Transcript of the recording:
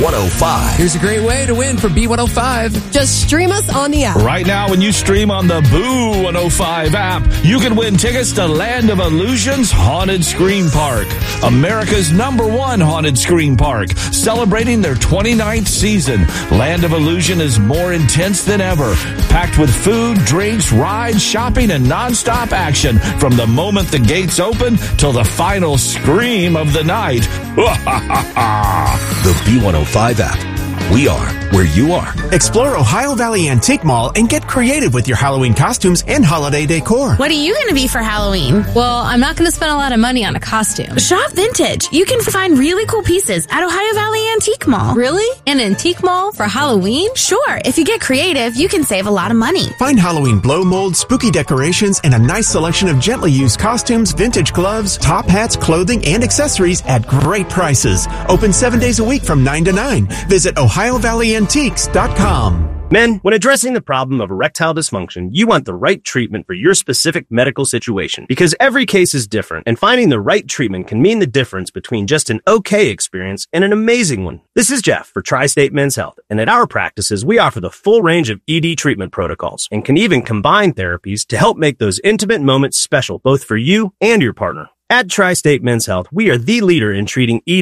B105. Here's a great way to win for B105. Just stream us on the app. Right now, when you stream on the Boo 105 app, you can win tickets to Land of Illusion's Haunted Scream Park, America's #1 haunted scream park, celebrating their 29th season. Land of Illusion is more intense than ever, packed with food, drinks, rides, shopping, and nonstop action from the moment the gates open till the final scream of the night. The B105 app. We are where you are. Explore Ohio Valley Antique Mall and get creative with your Halloween costumes and holiday decor. What are you going to be for Halloween? Well, I'm not going to spend a lot of money on a costume. Shop vintage. You can find really cool pieces at Ohio Valley Antique Mall. Really? An antique mall for Halloween? Sure. If you get creative, you can save a lot of money. Find Halloween blow molds, spooky decorations, and a nice selection of gently used costumes, vintage gloves, top hats, clothing, and accessories at great prices. Open 7 days a week from 9 to 9. Visit OhioValleyAntiques.com. Men, when addressing the problem of erectile dysfunction, you want the right treatment for your specific medical situation. Because every case is different, and finding the right treatment can mean the difference between just an okay experience and an amazing one. This is Jeff for Tri-State Men's Health, and at our practices, we offer the full range of ED treatment protocols, and can even combine therapies to help make those intimate moments special, both for you and your partner. At Tri-State Men's Health, we are the leader in treating ED